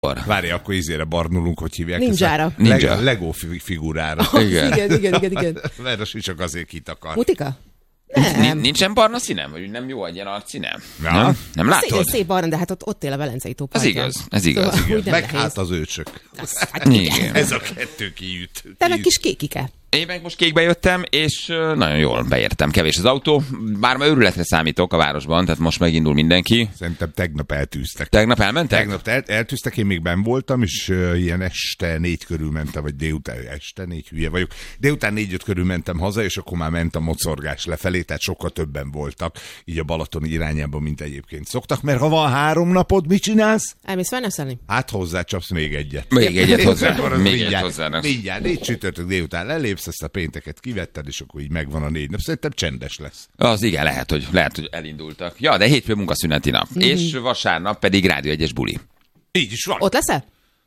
Várj, akkor izére barnulunk, hogy hívják. Ninjára. Lego figurára. Igen. Mert az csak azért kitakar. Mutika? Nincsen barna színem? Vagy nem jó egyen arcszínem? Ja. Nem látod? Szép barna, de hát ott él a Velencei tó partján. Ez igaz. Szóval, Igen. Meg hát az őcsök. Igen. Ez a kettő kiüt. Te meg kis kékike. Én meg most kékbe jöttem, és nagyon jól beértem. Kevés az autó, bár ma őrületre számítok a városban, tehát most megindul mindenki. Szerintem tegnap eltűztek. Tegnap elmentek? Tegnap eltűztek, én még benn voltam, és ilyen este 4 körül mentem, vagy délután, este 4, hülye vagyok. Délután 4-5 körül mentem haza, és akkor már ment a mocorgás lefelé, tehát sokkal többen voltak, így a Balaton irányában, mint egyébként szoktak, mert ha van 3 napod, mit csinálsz? Elmész fenneszélni? Hát hozzácsapsz még egyet. Még egyet hozzá. Mindjárt, 4 csütörtök délután lelépsz, ezt a pénteket kivetted, és akkor így megvan a 4 nap. Szerintem csendes lesz. Az igen, lehet, hogy elindultak. Ja, de hétfő munkaszüneti nap. És vasárnap pedig Rádió 1-es buli. Így is van. Ott leszel?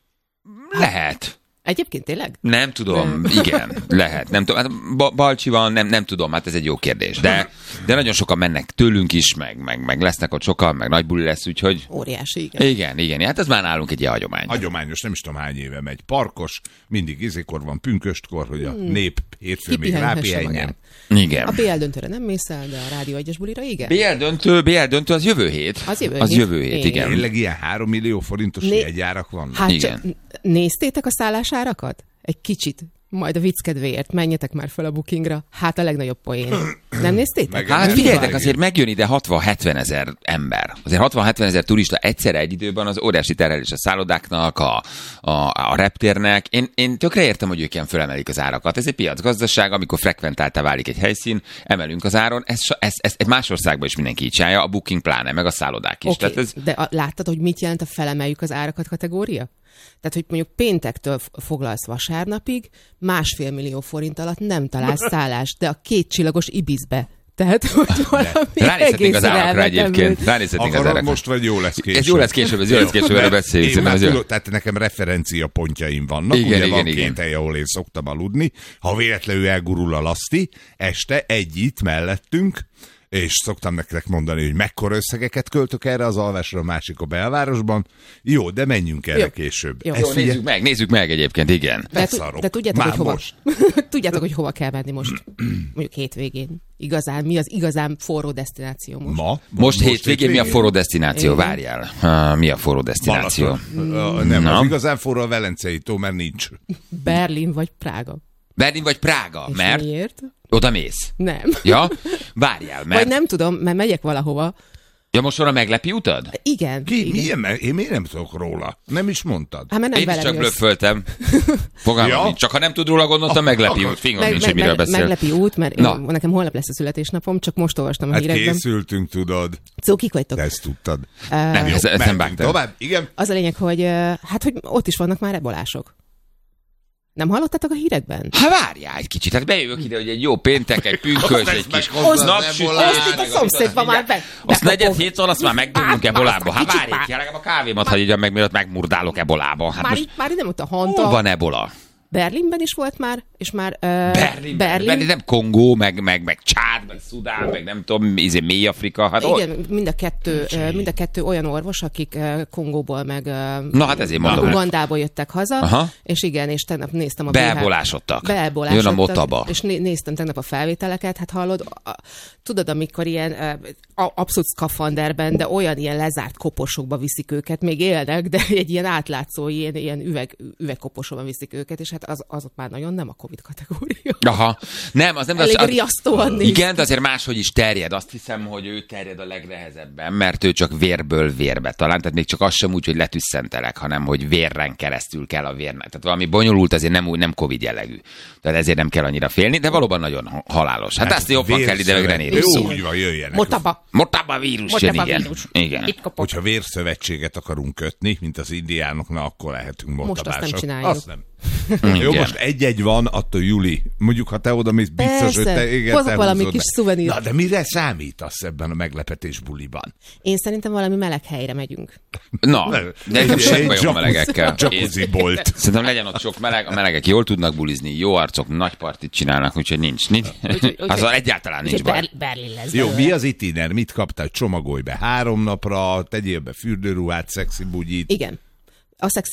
Lehet. Egyébként tényleg? Nem tudom, igen, lehet. Nem tudom, hát Balcsi van, nem tudom, hát ez egy jó kérdés. De nagyon sokan mennek tőlünk is, meg lesznek ott sokan, meg nagy buli lesz, úgyhogy... Óriási, igen. Igen, hát ez már nálunk egy ilyen hagyomány. Hagyományos, nem is tudom hány éve megy. Parkos, mindig izékor van, pünköstkor, hogy a nép hétfő még rápihenjen. Igen. A BL döntőre nem mész el, de a Rádió 1-es bulira igen. BL döntő az jövő hét. Az jövő hét, igen. Tényleg ilyen 3 millió forintos jegyárak vannak? Hát igen. Néztétek a szállásárakat? Egy kicsit. Majd a vicc kedvéért menjetek már fel a bookingra. Hát a legnagyobb poén. Nem néztétek? Hát figyeljetek, azért megjön ide 60-70 ezer ember. Azért 60-70 ezer turista egyszerre egy időben az óriási terhelés a szállodáknak, a reptérnek. Én tökre értem, hogy ők ilyen fölemelik az árakat. Ez egy piacgazdaság, amikor frekventáltá válik egy helyszín, emelünk az áron. Ez egy más országban is mindenki így csinálja, a booking pláne, meg a szállodák is. Okay. Tehát De láttad, hogy mit jelent a felemeljük az árakat kategória? Tehát, hogy mondjuk péntektől foglalsz vasárnapig, 1,5 millió forint alatt nem találsz szállást, de a 2 csillagos Ibizbe. Tehát, hogy valami ránézhetnénk az árakra elvetemült. egyébként. Ránézhetnénk az árakra. Most vagy jó lesz később. Ez jó lesz később, erről beszéljünk. Tehát nekem referencia pontjaim vannak. Ugye van 2 hely, ahol én szoktam aludni. Ha véletlenül elgurul a laszti, este egy itt mellettünk, és szoktam nektek mondani, hogy mekkora összegeket költök erre az alvásra, a másik a belvárosban. Jó, de menjünk erre később. Jó, nézzük meg egyébként, igen. De tudjátok, hogy hova, tudjátok, hogy hova kell menni most, mondjuk hétvégén. Igazán, mi az igazán forró destináció most? Most hétvégén mi a forró destináció? Várjál. Mi a forró destináció? Nem, az igazán forró a Velencei tó, mert nincs. Berlin vagy Prága. Berlin vagy Prága, és mert... miért? Oda mész. Nem. Ja? Várjál, mert... Vagy nem tudom, mert megyek valahova. Ja, most van a meglepi utad? Igen. Milyen? Én miért nem tudok róla? Nem is mondtad. Hát, nem én is csak blöfföltem. Fogalmam nincs. Csak ha nem tud róla, gondoltam, meglepi út. Fingom nincs, hogy miről beszél. Meglepi út, mert nekem holnap lesz a születésnapom, csak most olvastam a hírekben. Hát készültünk, tudod. Cukik vagytok. De ezt tudtad. Nem, ezt nem vágtam. Tovább, igen. Az a lényeg, hogy hogy ott is vannak már ebolások. Nem hallottatok a hírekben? Hát várjál egy kicsit, hát bejövök ide, hogy egy jó péntek, egy pünkös, egy kis napsütés. Azt itt a szomszédban már be. Azt 4-7 azt már megdömünk ebolába. Hát várj, legalább a kávémat hagyjam meg, mielőtt megmurdálok ebolába. Már nem ott a hanta. Hol van ebola? Berlinben is volt már, és már... Berlin nem Kongó, meg Csád, meg Szudán, meg nem tudom, mély Afrika. Hát igen, mind a kettő olyan orvos, akik Kongóból, meg hát ezért mondom, Ugandából jöttek haza, aha. És igen, és tegnap néztem a beebolásodtak. Jön a motaba. És néztem tegnap a felvételeket, hát hallod, tudod, amikor ilyen abszolút szkafanderben, de olyan ilyen lezárt koposokba viszik őket, még élnek, de egy ilyen átlátszó, ilyen üvegkoposokba viszik őket, és hát azok már nagyon nem a Covid kategória. Aha. Nem, az nem... Elég riasztóan néz. Igen, de azért máshogy is terjed. Azt hiszem, hogy ő terjed a legnehezebben, mert ő csak vérből vérbe talán, tehát még csak az sem úgy, hogy letüsszentelek, hanem hogy vérren keresztül kell a vérnek. Tehát valami bonyolult, azért nem Covid jellegű. Tehát ezért nem kell annyira félni, de valóban nagyon halálos. Hát azt jobban kell ide megrenni. Jó, úgy van, jöjjenek. Motaba vírus jön, igen. Hogyha vérszövetséget akarunk kötni, mint az indiánoknak, akkor lehetünk motabások. Most azt nem csináljuk. Azt nem. Jó, most egy-egy van, attól Juli. Mondjuk, ha te oda mész, biztos, hogy te hozok valami kis szuvenír. Na, de mire számítasz ebben a meglepetés buliban? Én szerintem valami meleg helyre megyünk. Na, de nekem semmi bajom a melegekkel. Jacuzzi bolt. Szerintem legyen ott sok meleg, a melegek jól tudnak bulizni, jó arcok, nagy partit csinálnak, úgyhogy nincs. Azzal egyáltalán nincs baj. Berlin lesz. Jó, mi az itiner? Mit kaptál? Csomagolj be 3 napra, tegyél be fürdőruhát, szexi bugyit. Igen. A